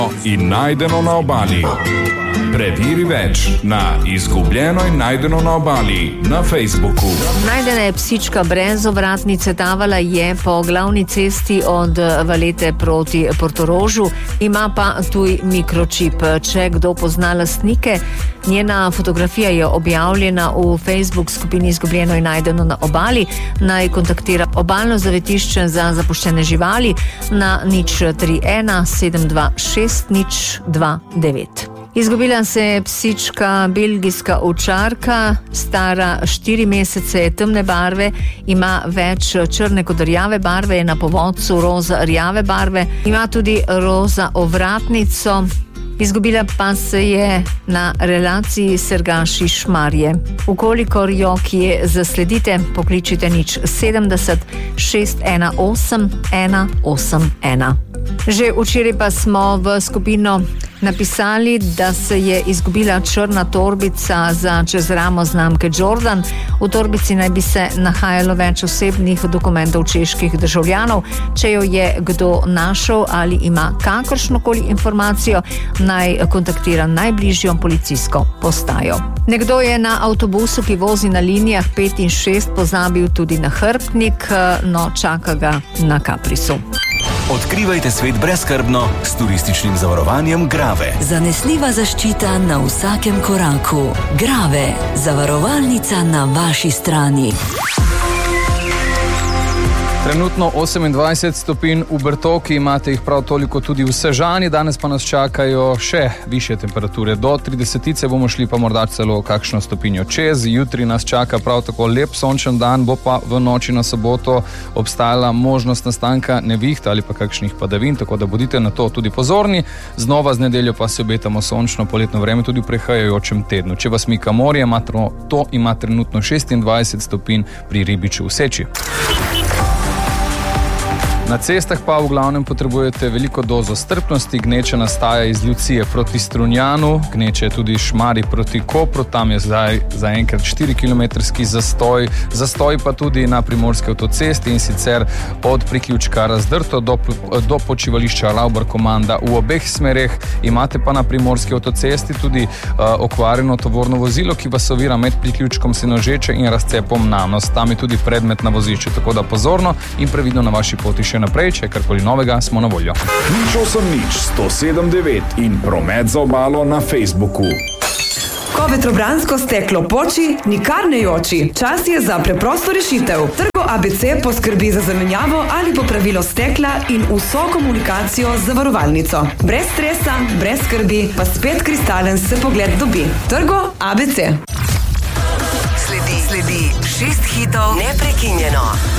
in najdeno na obali. Preveri več na Izgubljeno in najdeno na obali na Facebooku. Najdena je psička brez ovratnice, tavala je po glavni cesti od Valete proti Portorožu, ima pa tuj mikročip. Če kdo pozna lastnike, njena fotografija je objavljena v Facebook skupini Izgubljeno in najdeno na obali. Naj kontaktira obalno zavetišče za zapuščene živali na 031 726 029. Izgubila se je psička belgijska ovčarka, stara 4 mesece, temne barve, ima več črne kot rjave barve, je na povodcu roza rjave barve, ima tudi roza ovratnico. Izgubila pa se je na relaciji Sergaši-Šmarje. Ukolikor jo kje zasledite, pokličite 070 618 181. Že včeraj pa smo v skupino napisali, da se je izgubila črna torbica za čez ramo znamke Jordan. V torbici naj bi se nahajalo več osebnih dokumentov čeških državljanov. Če jo je kdo našel ali ima kakršnokoli informacijo, naj kontaktira najbližjo policijsko postajo. Nekdo je na avtobusu, ki vozi na linijah 5 in 6, pozabil tudi na hrbtnik, no čaka ga na Kaprisu. Odkrivajte svet brezskrbno s turističnim zavarovanjem Grave. Zanesljiva zaščita na vsakem koraku. Grave, zavarovalnica na vaši strani. Trenutno 28 stopinj v Bertoki, imate jih prav toliko tudi v Sežani, danes pa nas čakajo še višje temperature. Do 30 bomo šli pa morda celo kakšno stopinjo čez. Jutri nas čaka prav tako lep sončen dan, bo pa v noči na soboto obstajala možnost nastanka neviht ali pa kakšnih padavin, tako da bodite na to tudi pozorni. Znova z nedeljo pa se obetamo sončno poletno vreme tudi v prehajajočem tednu. Če vas mika morje, to ima trenutno 26 stopinj pri Ribiču v Seči. Na cestah pa v glavnem potrebujete veliko dozo strpnosti. Gneče nastaja iz Lucije proti Strunjanu, gneče je tudi Šmarij proti Kopru, tam je zdaj zaenkrat 4-kilometrski zastoj. Zastoj pa tudi na primorski avtocesti, in sicer od priključka Razdrto do počivališča Ravbar-Komanda v obeh smereh. Imate pa na primorski avtocesti tudi okvarjeno tovorno vozilo, ki vas ovira med priključkom Senožeče in razcepom Nanos. Tam je tudi predmet na vozišču, tako da pozorno in previdno na vaši poti še naprej, če je karkoli novega, smo na voljo. 080 179 in promet za obalo na Facebooku. Ko vetrobransko steklo poči, nikar ne joči. Čas je za preprosto rešitev. Trgo ABC poskrbi za zamenjavo ali popravilo stekla in vso komunikacijo z zavarovalnico. Brez stresa, brez skrbi, pa spet kristalen se pogled dobi. Trgo ABC. Sledi 6 hitov neprekinjeno.